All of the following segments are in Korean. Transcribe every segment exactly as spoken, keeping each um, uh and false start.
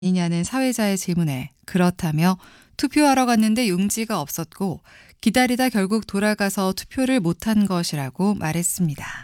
이냐는 사회자의 질문에 그렇다며 투표하러 갔는데 용지가 없었고 기다리다 결국 돌아가서 투표를 못한 것이라고 말했습니다.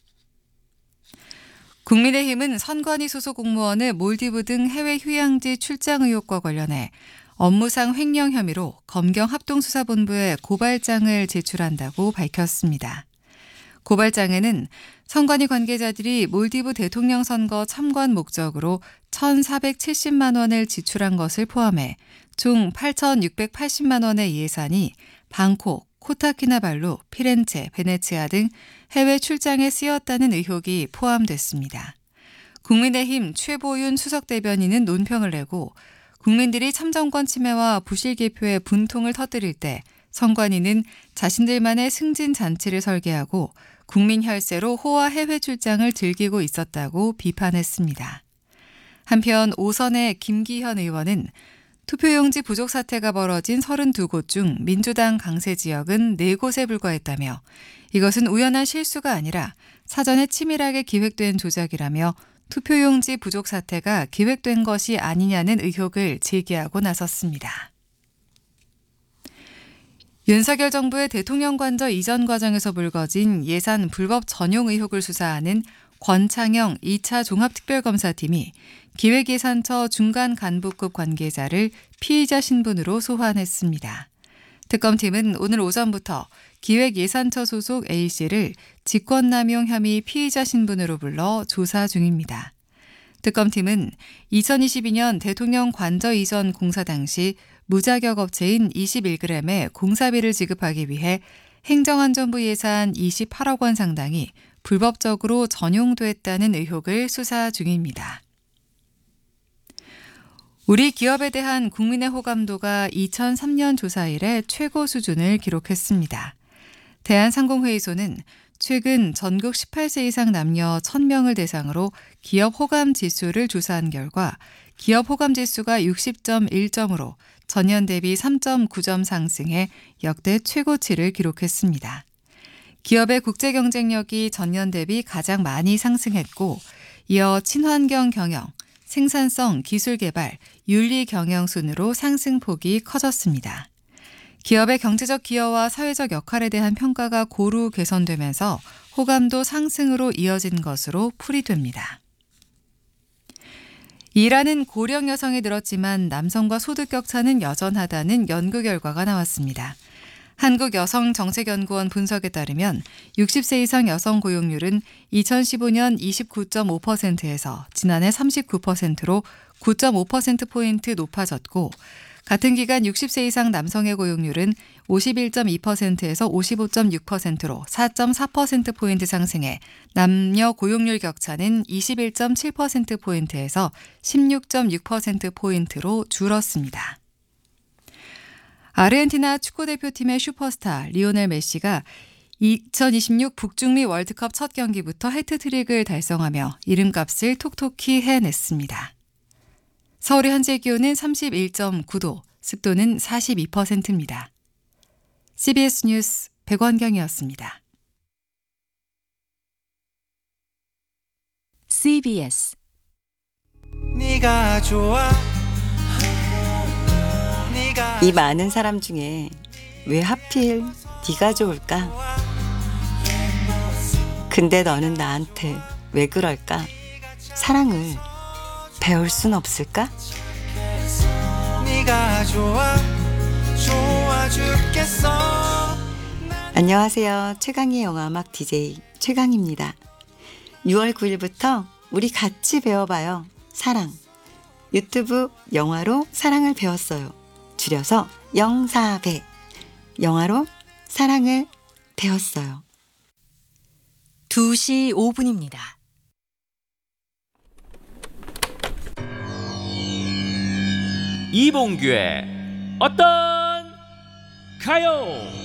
국민의힘은 선관위 소속 공무원의 몰디브 등 해외 휴양지 출장 의혹과 관련해 업무상 횡령 혐의로 검경합동수사본부에 고발장을 제출한다고 밝혔습니다. 고발장에는 선관위 관계자들이 몰디브 대통령 선거 참관 목적으로 천사백칠십만 원을 지출한 것을 포함해 총 팔천육백팔십만 원의 예산이 방콕, 코타키나발루, 피렌체, 베네치아 등 해외 출장에 쓰였다는 의혹이 포함됐습니다. 국민의힘 최보윤 수석대변인은 논평을 내고 국민들이 참정권 침해와 부실 개표에 분통을 터뜨릴 때 선관위는 자신들만의 승진 잔치를 설계하고 국민 혈세로 호화 해외 출장을 즐기고 있었다고 비판했습니다. 한편 오선의 김기현 의원은 투표용지 부족 사태가 벌어진 서른두 곳 중 민주당 강세 지역은 네 곳에 불과했다며 이것은 우연한 실수가 아니라 사전에 치밀하게 기획된 조작이라며 투표용지 부족 사태가 기획된 것이 아니냐는 의혹을 제기하고 나섰습니다. 윤석열 정부의 대통령 관저 이전 과정에서 불거진 예산 불법 전용 의혹을 수사하는 권창영 이 차 종합특별검사팀이 기획예산처 중간 간부급 관계자를 피의자 신분으로 소환했습니다. 특검팀은 오늘 오전부터 기획예산처 소속 A씨를 직권남용 혐의 피의자 신분으로 불러 조사 중입니다. 특검팀은 이천이십이 년 대통령 관저 이전 공사 당시 무자격 업체인 이십일 그램의 공사비를 지급하기 위해 행정안전부 예산 이십팔억 원 상당이 불법적으로 전용됐다는 의혹을 수사 중입니다. 우리 기업에 대한 국민의 호감도가 이천삼 년 조사 이래 최고 수준을 기록했습니다. 대한상공회의소는 최근 전국 십팔 세 이상 남녀 천 명을 대상으로 기업 호감 지수를 조사한 결과 기업 호감 지수가 육십 점 일 점으로 전년 대비 삼 점 구 점 상승해 역대 최고치를 기록했습니다. 기업의 국제 경쟁력이 전년 대비 가장 많이 상승했고 이어 친환경 경영, 생산성, 기술 개발, 윤리 경영 순으로 상승폭이 커졌습니다. 기업의 경제적 기여와 사회적 역할에 대한 평가가 고루 개선되면서 호감도 상승으로 이어진 것으로 풀이됩니다. 일하는 고령 여성이 늘었지만 남성과 소득 격차는 여전하다는 연구 결과가 나왔습니다. 한국여성정책연구원 분석에 따르면 육십 세 이상 여성 고용률은 이천십오 년 이십구 점 오 퍼센트에서 지난해 삼십구 퍼센트로 구 점 오 퍼센트포인트 높아졌고 같은 기간 육십 세 이상 남성의 고용률은 오십일 점 이 퍼센트에서 오십오 점 육 퍼센트로 사 점 사 퍼센트포인트 상승해 남녀 고용률 격차는 이십일 점 칠 퍼센트포인트에서 십육 점 육 퍼센트포인트로 줄었습니다. 아르헨티나 축구대표팀의 슈퍼스타 리오넬 메시가 이천이십육 북중미 월드컵 첫 경기부터 해트트릭을 달성하며 이름값을 톡톡히 해냈습니다. 서울의 현재 기온은 삼십일 점 구 도, 습도는 사십이 퍼센트입니다. 씨비에스 뉴스 백원경이었습니다. 씨비에스 네가 좋아. 이 많은 사람 중에 왜 하필 네가 좋을까? 근데 너는 나한테 왜 그럴까? 사랑을 배울 순 없을까? 네가 좋아. 좋아 죽겠어. 안녕하세요. 최강의 영화음악 디제이 최강입니다. 유월 구일부터 우리 같이 배워봐요. 사랑. 유튜브 영화로 사랑을 배웠어요. 줄여서 영사배. 영화로 사랑을 배웠어요. 두 시 오 분입니다. 이봉규의 어떤 가요?